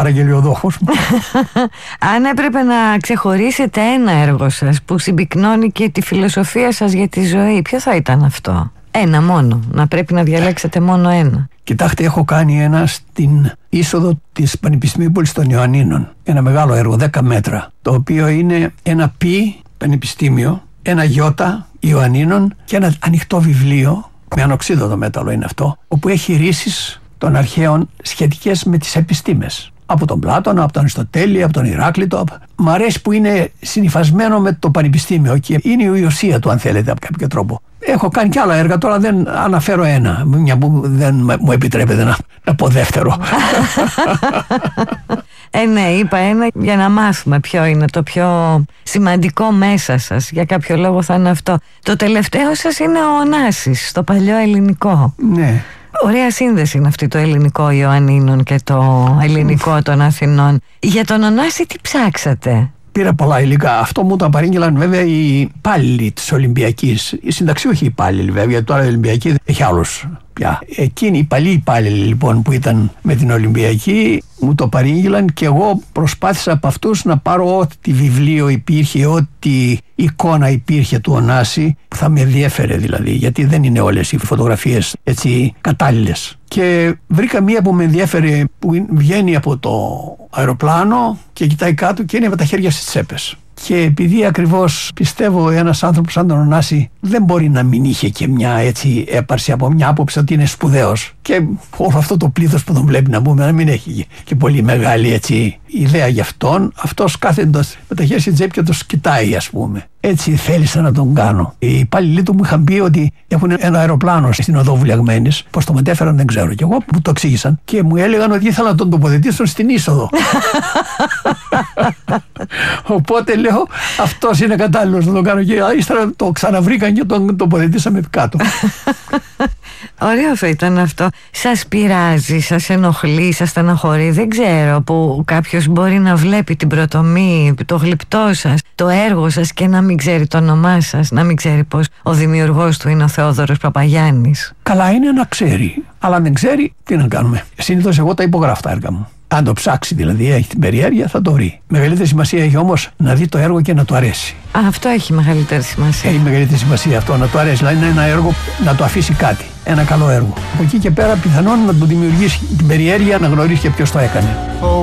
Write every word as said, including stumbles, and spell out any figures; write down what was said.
παραγγελιοδόχος μου. Αν έπρεπε να ξεχωρίσετε ένα έργο σας που συμπυκνώνει και τη φιλοσοφία σας για τη ζωή, ποιο θα ήταν αυτό? Ένα μόνο, να πρέπει να διαλέξετε μόνο ένα. Κοιτάξτε, έχω κάνει ένα στην είσοδο της Πανεπιστημίου Πόλης των Ιωαννίνων. Ένα μεγάλο έργο, δέκα μέτρα, το οποίο είναι ένα π πανεπιστήμιο, ένα Ι Ιωαννίνων και ένα ανοιχτό βιβλίο, με ανοξίδωτο μέταλλο είναι αυτό, όπου έχει ρίσεις των αρχαίων σχετικές με τις επιστήμες. Από τον Πλάτωνα, από τον Αριστοτέλη, από τον Ηράκλειτο. Μ' αρέσει που είναι συνυφασμένο με το πανεπιστήμιο και είναι η ουσία του, αν θέλετε, από κάποιο τρόπο. Έχω κάνει και άλλα έργα, τώρα δεν αναφέρω ένα, μια που δεν μου επιτρέπεται να, να πω δεύτερο. Ε, ναι, είπα ένα για να μάθουμε ποιο είναι το πιο σημαντικό μέσα σας. Για κάποιο λόγο θα είναι αυτό. Το τελευταίο σας είναι ο Ωνάσης, στο παλιό ελληνικό. Ναι. Ωραία σύνδεση είναι αυτή, το ελληνικό Ιωαννίνων και το ελληνικό των Αθηνών. Για τον Ωνάση τι ψάξατε? Πήρα πολλά υλικά. Αυτό μου το παρήγγειλαν βέβαια οι υπάλληλοι της Ολυμπιακής. Οι συνταξιούχοι υπάλληλοι βέβαια, γιατί τώρα η Ολυμπιακή δεν έχει άλλους πια. Εκείνοι οι παλιοί υπάλληλοι λοιπόν που ήταν με την Ολυμπιακή μου το παρήγγειλαν και εγώ προσπάθησα από αυτούς να πάρω ό,τι βιβλίο υπήρχε, ό,τι εικόνα υπήρχε του Ωνάση που θα με ενδιέφερε δηλαδή, γιατί δεν είναι όλες οι φωτογραφίες έτσι κατάλληλες. Και βρήκα μία που με ενδιέφερε, που βγαίνει από το αεροπλάνο και κοιτάει κάτω και είναι με τα χέρια στις τσέπες. Και επειδή ακριβώς πιστεύω ένας άνθρωπος σαν τον Ωνάση δεν μπορεί να μην είχε και μια έτσι έπαρση από μια άποψη ότι είναι σπουδαίος, και όλο αυτό το πλήθος που τον βλέπει να πούμε να μην έχει και πολύ μεγάλη έτσι ιδέα για αυτόν, αυτός κάθεντος με τα χέρια στη τσέπη και το κοιτάει, ας πούμε. Έτσι θέλησα να τον κάνω. Οι υπάλληλοι του μου είχαν πει ότι έχουν ένα αεροπλάνο στην οδό Βουλιαγμένης. Πώς το μετέφεραν δεν ξέρω. Και εγώ μου το εξήγησαν και μου έλεγαν ότι ήθελα να τον τοποθετήσουν στην είσοδο. Οπότε λέω, αυτός είναι κατάλληλος να τον κάνω. Και ύστερα το ξαναβρήκαν και τον τοποθετήσαμε κάτω. Ωραίο θα ήταν αυτό. Σας πειράζει, σας ενοχλεί, σας στεναχωρεί? Δεν ξέρω, που κάποιος μπορεί να βλέπει την πρωτομή, το γλυπτό σας, το έργο σας και να μην ξέρει το όνομά σας, να μην ξέρει πως ο δημιουργός του είναι ο Θεόδωρος Παπαγιάννης. Καλά είναι να ξέρει, αλλά αν δεν ξέρει, τι να κάνουμε. Συνήθως εγώ τα υπογράφω τα έργα μου. Αν το ψάξει δηλαδή, έχει την περιέργεια, θα το βρει. Μεγαλύτερη σημασία έχει όμως να δει το έργο και να του αρέσει. Α, αυτό έχει μεγαλύτερη σημασία. Έχει μεγαλύτερη σημασία αυτό, να του αρέσει. Δηλαδή είναι ένα έργο να του αφήσει κάτι. Ένα καλό έργο. Από εκεί και πέρα πιθανόν να του δημιουργήσει την περιέργεια να γνωρίσει και ποιος το έκανε.